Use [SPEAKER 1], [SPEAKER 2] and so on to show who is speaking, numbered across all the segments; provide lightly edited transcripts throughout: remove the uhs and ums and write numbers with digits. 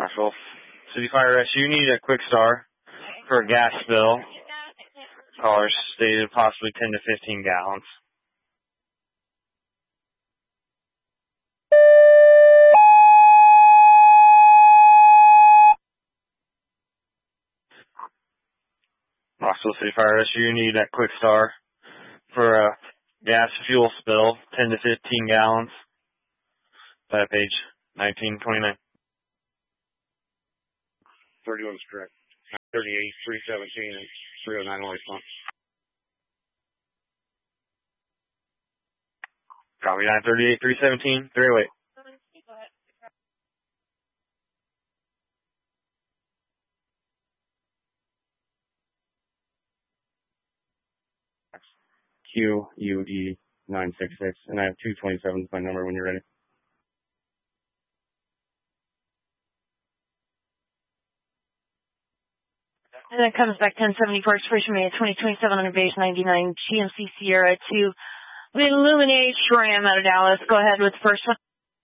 [SPEAKER 1] Marshall. City Fire Rescue, you need a quick star for a gas spill. Callers stated possibly 10 to 15 gallons. Marshall City Fire Rescue, you need that quick star for a gas fuel spill, 10 to 15 gallons. That page 1929.
[SPEAKER 2] 31 is correct. 38, 317, and 309 will respond.
[SPEAKER 1] Copy 938, 317, 308.
[SPEAKER 2] QUE 966, and I have 227 is my number when you're ready.
[SPEAKER 3] And then comes back 1074, expiration May 2027 under base 99, GMC Sierra 2, Illuminate Shram out of Dallas. Go ahead with the first one.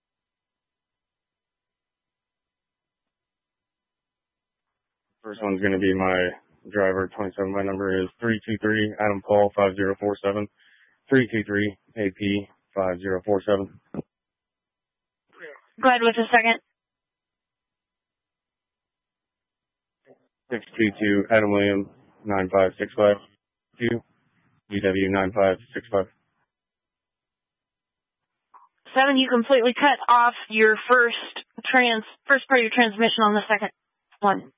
[SPEAKER 2] First one's going to be my driver, 27. My number is 323 Adam Paul 5047, 323 AP 5047.
[SPEAKER 3] Go ahead with the second.
[SPEAKER 2] 622 Adam William 9565, 2 VW 9565.
[SPEAKER 3] 7, you completely cut off your first part of your transmission on the second one.